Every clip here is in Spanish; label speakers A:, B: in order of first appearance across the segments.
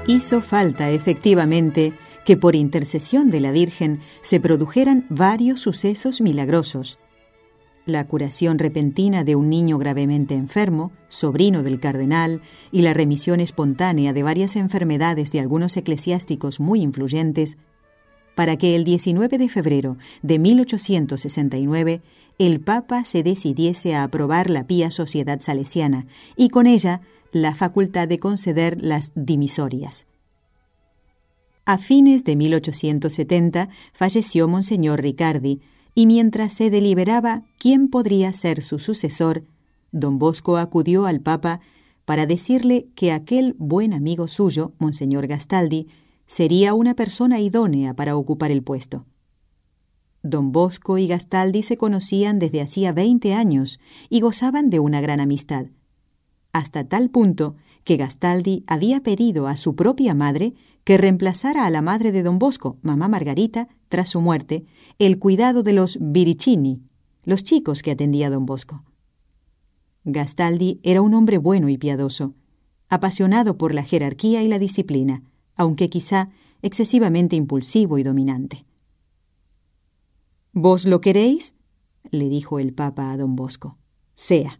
A: Hizo falta, efectivamente, que por intercesión de la Virgen se produjeran varios sucesos milagrosos. La curación repentina de un niño gravemente enfermo, sobrino del cardenal, y la remisión espontánea de varias enfermedades de algunos eclesiásticos muy influyentes, para que el 19 de febrero de 1869 el Papa se decidiese a aprobar la Pía Sociedad Salesiana y con ella la facultad de conceder las dimisorias. A fines de 1870 falleció Monseñor Riccardi, y mientras se deliberaba quién podría ser su sucesor, don Bosco acudió al Papa para decirle que aquel buen amigo suyo, Monseñor Gastaldi, sería una persona idónea para ocupar el puesto. Don Bosco y Gastaldi se conocían desde hacía 20 años y gozaban de una gran amistad, hasta tal punto que Gastaldi había pedido a su propia madre que reemplazara a la madre de don Bosco, mamá Margarita, tras su muerte, el cuidado de los Viricini, los chicos que atendía don Bosco. Gastaldi era un hombre bueno y piadoso, apasionado por la jerarquía y la disciplina, aunque quizá excesivamente impulsivo y dominante. «¿Vos lo queréis?», le dijo el Papa a don Bosco. «Sea».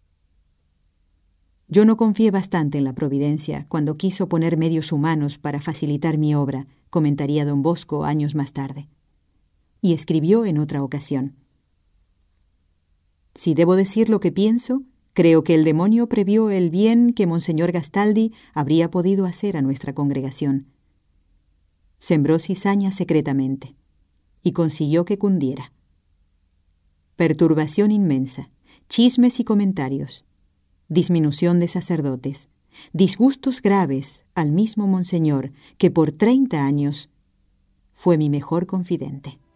A: Yo no confié bastante en la providencia cuando quiso poner medios humanos para facilitar mi obra, comentaría don Bosco años más tarde. Y escribió en otra ocasión: «Si debo decir lo que pienso, creo que el demonio previó el bien que Monseñor Gastaldi habría podido hacer a nuestra congregación. Sembró cizaña secretamente y consiguió que cundiera. Perturbación inmensa, chismes y comentarios, disminución de sacerdotes, disgustos graves al mismo Monseñor que por 30 años fue mi mejor confidente».